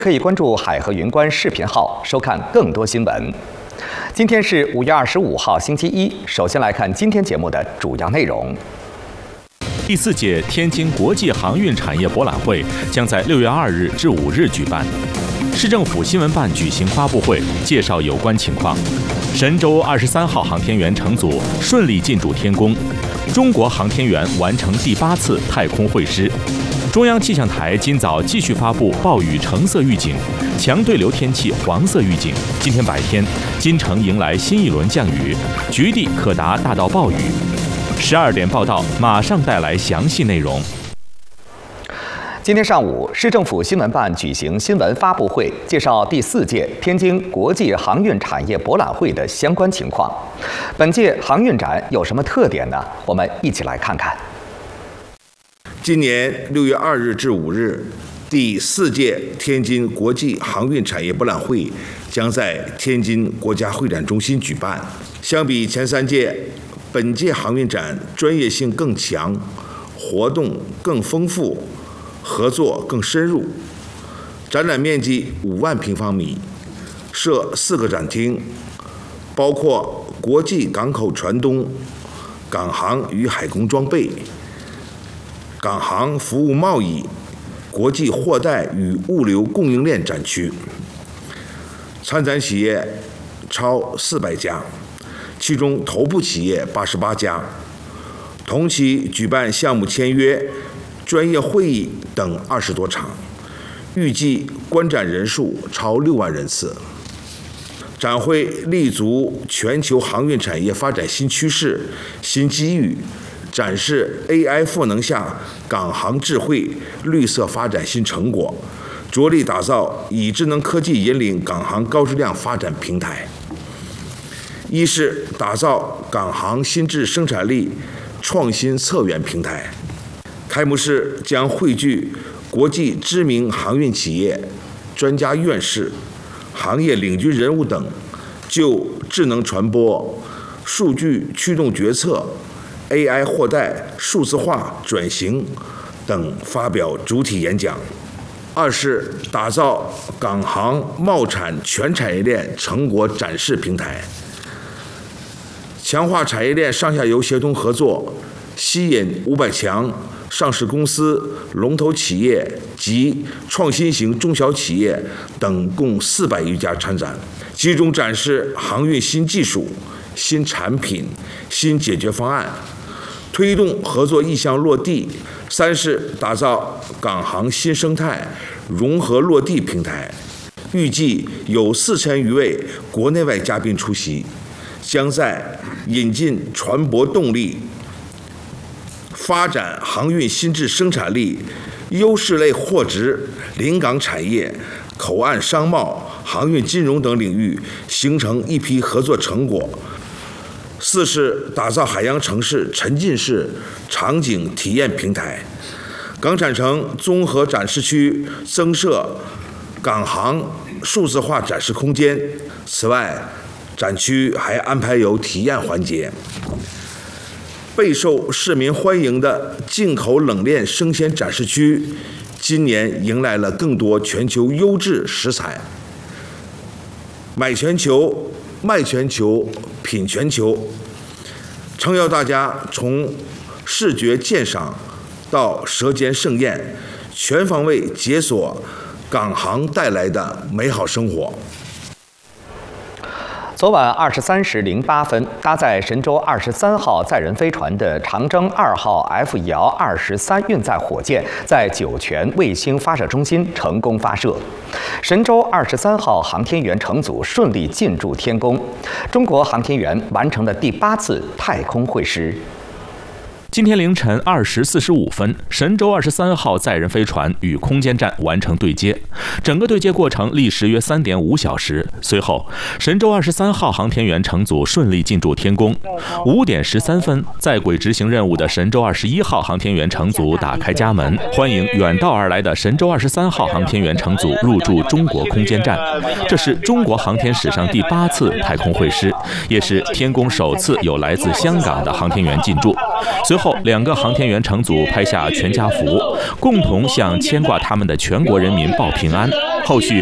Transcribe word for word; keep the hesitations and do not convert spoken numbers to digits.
可以关注海河云观视频号，收看更多新闻。今天是五月二十五号，星期一。首先来看今天节目的主要内容。 第四届天津国际航运产业博览会将在六月二日至五日举办。市政府新闻办举行发布会，介绍有关情况。神舟二十三号航天员乘组顺利进驻天宫，中国航天员完成第八次太空会师。中央气象台今早继续发布暴雨橙色预警，强对流天气黄色预警。今天白天，京城迎来新一轮降雨，局地可达大到暴雨。十二点报道马上带来详细内容。 今天上午，市政府新闻办举行新闻发布会，介绍第四届天津国际航运产业博览会的相关情况。本届航运展有什么特点呢？我们一起来看看。 今年六月二日至五日，第四届天津国际航运产业博览会将在天津国家会展中心举办。相比前三届，本届航运展专业性更强，活动更丰富，合作更深入。展览面积五万平方米，设四个展厅，包括国际港口船东、港航与海工装备、港航服务贸易、国际货代与物流供应链展区。参展企业超四百家，其中头部企业八十八家。同期举办项目签约、专业会议等二十多场，预计观展人数超六万人次。展会立足全球航运产业发展新趋势、新机遇，展示 A I 赋能下港航智慧绿色发展新成果，着力打造以智能科技引领港航高质量发展平台。一是打造港航新质生产力创新策源平台。开幕式将汇聚国际知名航运企业、专家院士、行业领军人物等，就智能传播、数据驱动决策、A I 货代、数字化转型等发表主体演讲。二是打造港航贸产全产业链成果展示平台，强化产业链上下游协同合作，吸引五百强上市公司、龙头企业及创新型中小企业等共四百余家参展，集中展示航运新技术、新产品、新解决方案，推动合作意向落地。三是打造港航新生态融合落地平台，预计有四千余位国内外嘉宾出席，将在引进船舶动力、发展航运新质生产力、优势类货值、临港产业、口岸商贸、航运金融等领域形成一批合作成果。四是打造海洋城市沉浸式场景体验平台，港产城综合展示区增设港航数字化展示空间。此外，展区还安排有体验环节。备受市民欢迎的进口冷链生鲜展示区，今年迎来了更多全球优质食材。买全球，卖全球，品全球，诚邀大家从视觉鉴赏到舌尖盛宴，全方位解锁港航带来的美好生活。 昨晚二十三时零八分，搭载神舟二十三号载人飞船的长征二号 F 遥二十三运载火箭在酒泉卫星发射中心成功发射，神舟二十三号航天员乘组顺利进驻天宫，中国航天员完成了第八次太空会师。 今天凌晨二时四十五分，神舟二十三号载人飞船与空间站完成对接，整个对接过程历时约三点五小时。随后，神舟二十三号航天员乘组顺利进驻天宫。五点十三分，在轨执行任务的神舟二十一号航天员乘组打开家门，欢迎远道而来的神舟二十三号航天员乘组入驻中国空间站。这是中国航天史上第八次太空会师，也是天宫首次有来自香港的航天员进驻。随后，两个航天员乘组拍下全家福，共同向牵挂他们的全国人民报平安。 后续